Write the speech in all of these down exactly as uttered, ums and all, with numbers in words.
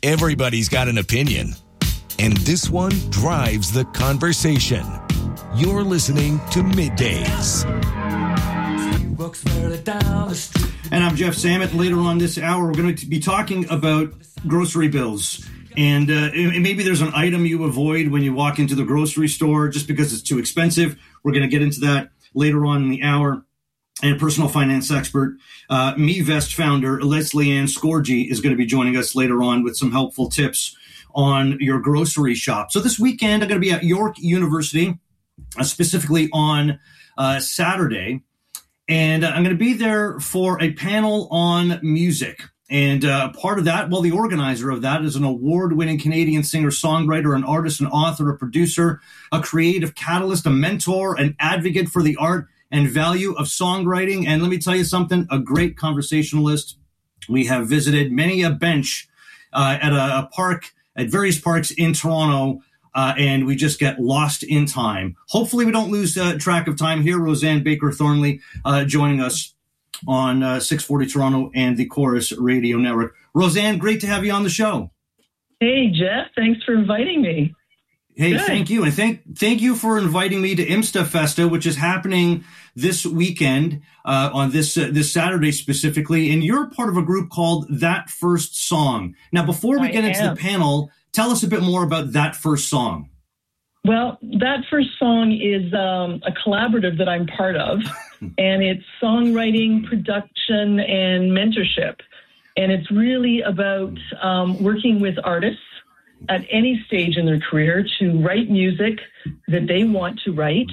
Everybody's got an opinion, and this one drives the conversation. You're listening to Middays. And I'm Jeff Samet. Later on this hour, we're going to be talking about grocery bills. And uh, maybe there's an item you avoid when you walk into the grocery store just because it's too expensive. We're going to get into that later on in the hour. And personal finance expert, uh, MeVest founder Leslie Ann Scorgi is going to be joining us later on with some helpful tips on your grocery shop. So this weekend, I'm going to be at York University, uh, specifically on uh, Saturday. And uh, I'm going to be there for a panel on music. And uh, part of that, well, the organizer of that is an award-winning Canadian singer-songwriter, an artist, an author, a producer, a creative catalyst, a mentor, an advocate for the art and value of songwriting. And let me tell you something, a great conversationalist. We have visited many a bench uh, at a, a park, at various parks in Toronto, uh, and we just get lost in time. Hopefully we don't lose uh, track of time here. Roseanne Baker Thornley uh, joining us on uh, six forty Toronto and the Chorus Radio Network. Roseanne, great to have you on the show. Hey, Jeff. Thanks for inviting me. Hey, Good. Thank you. And thank thank you for inviting me to Imsta Festa, which is happening this weekend, uh, on this uh, this Saturday specifically. And you're part of a group called That First Song. Now, before we I get into am. the panel, tell us a bit more about That First Song. Well, That First Song is um, a collaborative that I'm part of, and it's songwriting, production, and mentorship. And it's really about um, working with artists at any stage in their career to write music that they want to write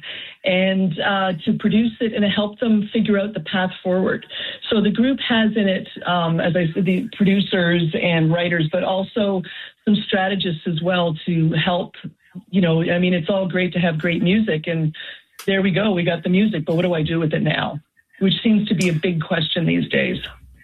and uh, to produce it and help them figure out the path forward. So the group has in it, um, as I said, the producers and writers, but also some strategists as well to help. You know, I mean, it's all great to have great music, and there we go. We got the music, but what do I do with it now? Which seems to be a big question these days.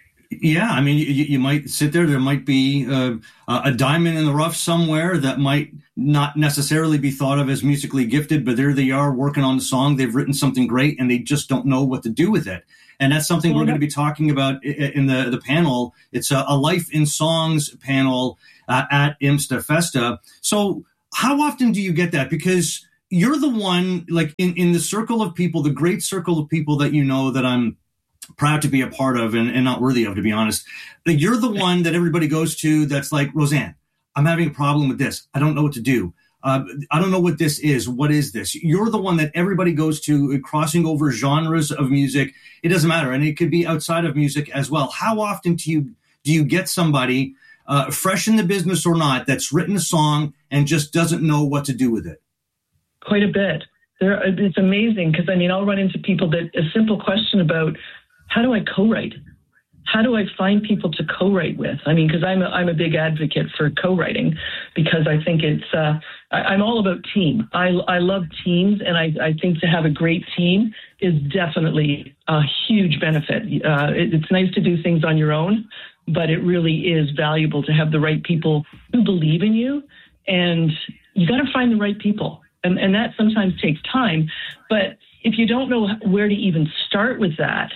Yeah, I mean, you, you might sit there. There might be uh, a diamond in the rough somewhere that might not necessarily be thought of as musically gifted, but there they are working on the song. They've written something great, and they just don't know what to do with it. And that's something well, we're going to be talking about in the, the panel. It's a, a Life in Songs panel uh, at Imsta Festa. So how often do you get that? Because you're the one, like in, in the circle of people, the great circle of people that you know that I'm proud to be a part of and, and not worthy of, to be honest. Like, you're the one that everybody goes to that's like, Roseanne, I'm having a problem with this. I don't know what to do. Uh, I don't know what this is. What is this? You're the one that everybody goes to, crossing over genres of music. It doesn't matter. And it could be outside of music as well. How often do you, do you get somebody uh, fresh in the business or not that's written a song and just doesn't know what to do with it? Quite a bit. There, it's amazing because, I mean, I'll run into people that a simple question about, how do I co-write? How do I find people to co-write with? I mean, because I'm a, I'm a big advocate for co-writing because I think it's, uh, I, I'm all about team. I, I love teams, and I, I think to have a great team is definitely a huge benefit. Uh, it, it's nice to do things on your own, but it really is valuable to have the right people who believe in you, and you got to find the right people. And, and that sometimes takes time. But if you don't know where to even start with that,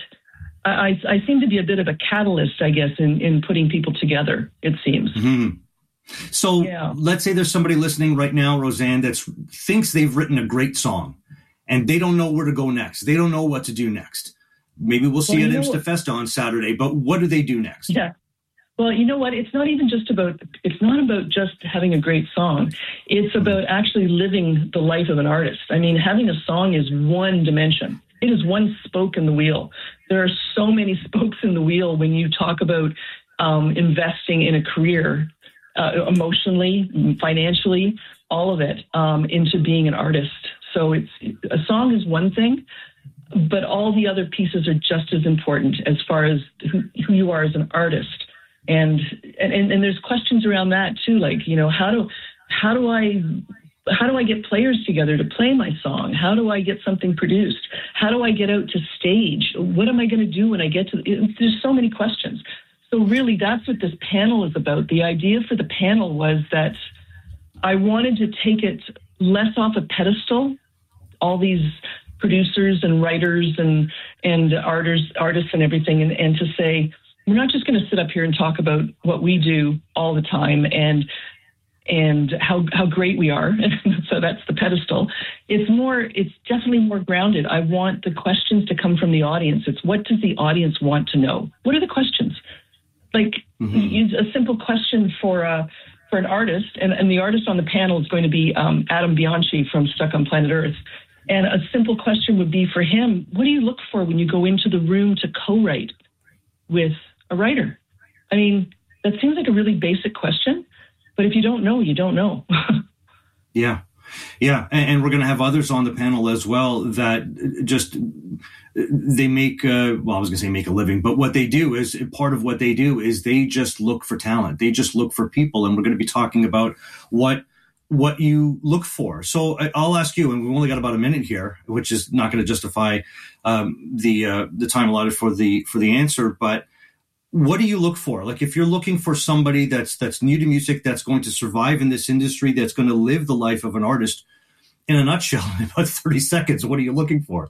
I, I seem to be a bit of a catalyst, I guess, in, in putting people together, it seems. Mm-hmm. So yeah. Let's say there's somebody listening right now, Roseanne, that thinks they've written a great song and they don't know where to go next. They don't know what to do next. Maybe we'll see well, you at Imsta Festa on Saturday, but what do they do next? Yeah. Well, you know what? It's not even just about, it's not about just having a great song. It's about actually living the life of an artist. I mean, having a song is one dimension. It is one spoke in the wheel. There are so many spokes in the wheel when you talk about um, investing in a career, uh, emotionally, financially, all of it, um, into being an artist. So it's a song is one thing, but all the other pieces are just as important as far as who, who you are as an artist. And, and and there's questions around that too, like, you know, how do how do I how do I get players together to play my song? How do I get something produced? How do I get out to stage? What am I going to do when I get to? There's so many questions. So really, that's what this panel is about. The idea for the panel was that I wanted to take it less off a pedestal, all these producers and writers and and artists, artists and everything, and, and to say, we're not just going to sit up here and talk about what we do all the time and and how how great we are. So that's the pedestal. It's more, it's definitely more grounded. I want the questions to come from the audience. It's what does the audience want to know? What are the questions? Like mm-hmm. a simple question for a, for an artist, and, and the artist on the panel is going to be um, Adam Bianchi from Stuck on Planet Earth. And a simple question would be for him, what do you look for when you go into the room to co-write with a writer? I mean, that seems like a really basic question. But if you don't know, you don't know. yeah. Yeah. And, and we're going to have others on the panel as well that just, they make, uh, well, I was going to say make a living, but what they do is part of what they do is they just look for talent. They just look for people. And we're going to be talking about what, what you look for. So I'll ask you, and we've only got about a minute here, which is not going to justify um, the, uh, the time allotted for the, for the answer, but what do you look for? Like if you're looking for somebody that's that's new to music, that's going to survive in this industry, that's going to live the life of an artist, in a nutshell, in about thirty seconds, what are you looking for?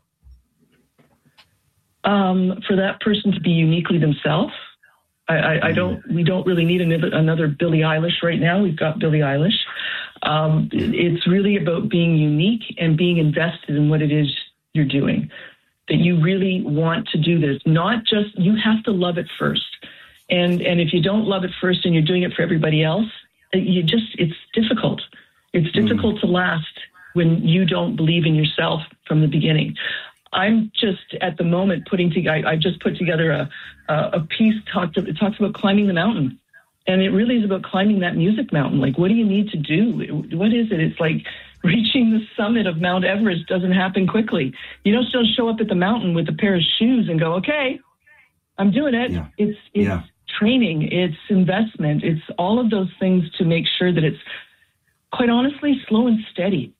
Um, for that person to be uniquely themselves. I, I, I don't. We don't really need another, another Billie Eilish right now. We've got Billie Eilish. Um, it's really about being unique and being invested in what it is you're doing. That you really want to do this, not just, you have to love it first. And and if you don't love it first and you're doing it for everybody else, you just, it's difficult. It's difficult mm. to last when you don't believe in yourself from the beginning. I'm just at the moment putting together, I, I just put together a, a piece, talked, it talks about climbing the mountain. And it really is about climbing that music mountain. Like, what do you need to do? What is it? It's like, reaching the summit of Mount Everest doesn't happen quickly. You don't still show up at the mountain with a pair of shoes and go, okay, I'm doing it. Yeah. It's it's yeah. training, it's investment, it's all of those things to make sure that it's, quite honestly, slow and steady.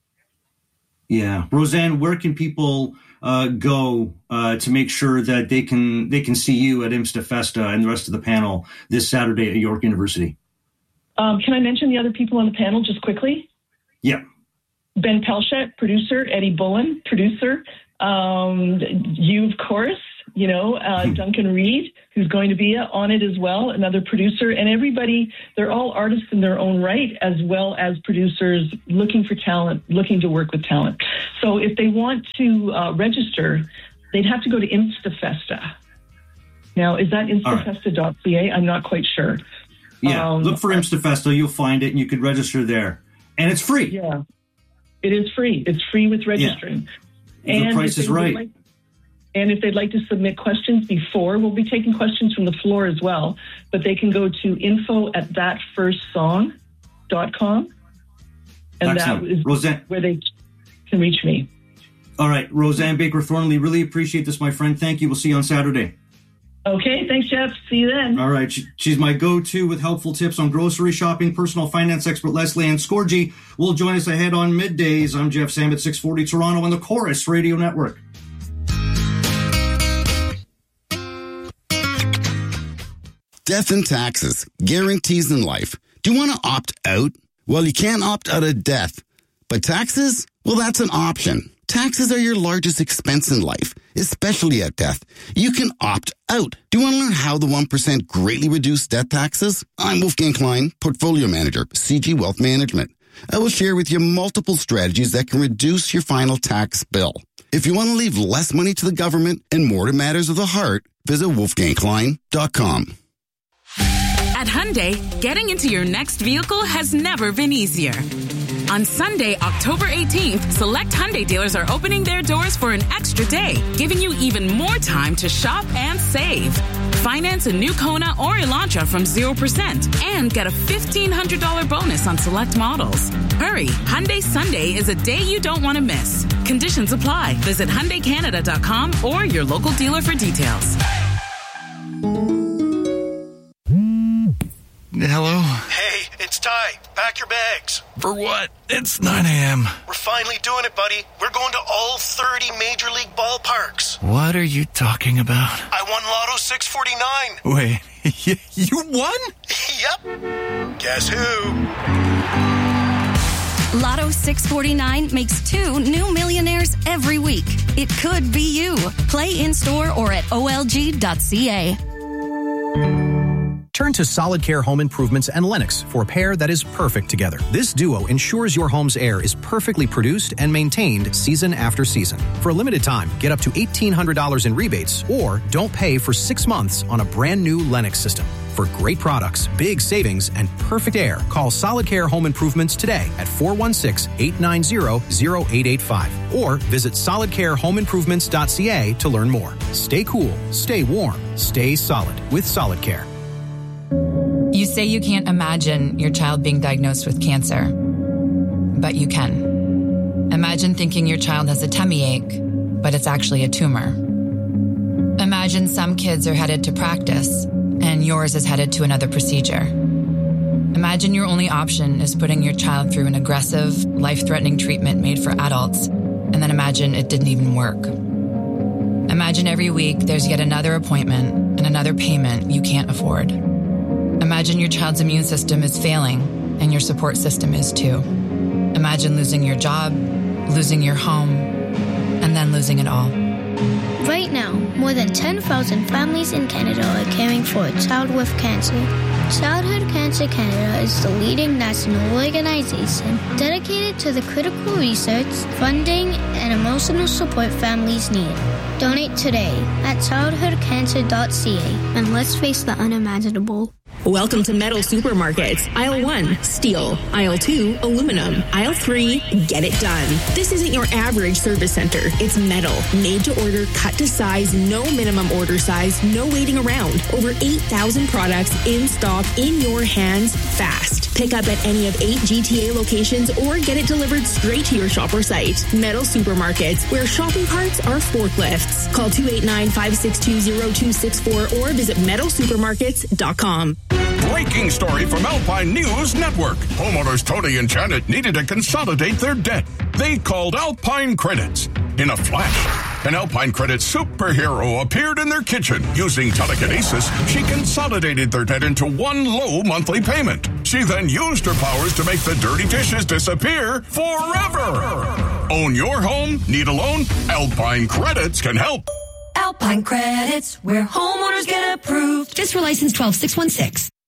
Yeah. Roseanne, where can people uh, go uh, to make sure that they can they can see you at Imstafesta and the rest of the panel this Saturday at York University? Um, can I mention the other people on the panel just quickly? Yeah. Ben Pelchat, producer. Eddie Bullen, producer. Um, you, of course, you know, uh, Duncan Reed, who's going to be on it as well, another producer. And everybody, they're all artists in their own right, as well as producers looking for talent, looking to work with talent. So if they want to uh, register, they'd have to go to Imstafesta. Now, is that instafesta dot c a? Right. I'm not quite sure. Yeah, um, look for Imstafesta. You'll find it, and you could register there. And it's free. Yeah. It is free. It's free with registering. Yeah. And the price is right. Like, and if they'd like to submit questions before, we'll be taking questions from the floor as well. But they can go to info at that first song dot com. And Excellent. that is Roseanne. where they can reach me. All right. Roseanne Baker Thornley, really appreciate this, my friend. Thank you. We'll see you on Saturday. Okay, thanks, Jeff. See you then. All right. She's my go-to with helpful tips on grocery shopping. Personal finance expert Leslie Ann Scorgi will join us ahead on middays. I'm Jeff Sam at six forty Toronto on the Chorus Radio Network. Death and taxes, guarantees in life. Do you want to opt out? Well, you can't opt out of death. But taxes? Well, that's an option. Taxes are your largest expense in life, especially at death. You can opt out. Do you want to learn how the one percent greatly reduce death taxes? I'm Wolfgang Klein, Portfolio Manager, C G Wealth Management. I will share with you multiple strategies that can reduce your final tax bill. If you want to leave less money to the government and more to matters of the heart, visit wolfgang klein dot com. At Hyundai, getting into your next vehicle has never been easier. On Sunday, October eighteenth, select Hyundai dealers are opening their doors for an extra day, giving you even more time to shop and save. Finance a new Kona or Elantra from zero percent and get a fifteen hundred dollars bonus on select models. Hurry, Hyundai Sunday is a day you don't want to miss. Conditions apply. Visit Hyundai Canada dot com or your local dealer for details. Hello? Hey, it's Ty. Pack your bags. For what? It's nine a.m. We're finally doing it, buddy. We're going to all thirty Major League ballparks. What are you talking about? I won Lotto six forty-nine. Wait, you won? Yep. Guess who? Lotto six forty-nine makes two new millionaires every week. It could be you. Play in-store or at O L G dot C A. Turn to Solid Care Home Improvements and Lennox for a pair that is perfect together. This duo ensures your home's air is perfectly produced and maintained season after season. For a limited time, get up to eighteen hundred dollars in rebates or don't pay for six months on a brand new Lennox system. For great products, big savings, and perfect air, call Solid Care Home Improvements today at four one six, eight nine zero, zero eight eight five or visit solid care home improvements dot c a to learn more. Stay cool, stay warm, stay solid with Solid Care. You say you can't imagine your child being diagnosed with cancer, but you can. Imagine thinking your child has a tummy ache, but it's actually a tumor. Imagine some kids are headed to practice, and yours is headed to another procedure. Imagine your only option is putting your child through an aggressive, life-threatening treatment made for adults, and then imagine it didn't even work. Imagine every week there's yet another appointment and another payment you can't afford. Imagine your child's immune system is failing, and your support system is too. Imagine losing your job, losing your home, and then losing it all. Right now, more than ten thousand families in Canada are caring for a child with cancer. Childhood Cancer Canada is the leading national organization dedicated to the critical research, funding, and emotional support families need. Donate today at childhood cancer dot c a and let's face the unimaginable. Welcome to Metal Supermarkets. Aisle one, steel. Aisle two, aluminum. Aisle three, get it done. This isn't your average service center. It's metal. Made to order, cut to size, no minimum order size, no waiting around. Over eight thousand products in stock, in your hands, fast. Pick up at any of eight G T A locations or get it delivered straight to your shop or site. Metal Supermarkets, where shopping carts are forklifts. Call two eight nine, five six two, zero two six four or visit metal supermarkets dot com. Breaking story from Alpine News Network. Homeowners Tony and Janet needed to consolidate their debt. They called Alpine Credits. In a flash, an Alpine Credits superhero appeared in their kitchen. Using telekinesis, she consolidated their debt into one low monthly payment. She then used her powers to make the dirty dishes disappear forever. Own your home? Need a loan? Alpine Credits can help. Alpine Credits, where homeowners get approved. Just for license twelve six one six.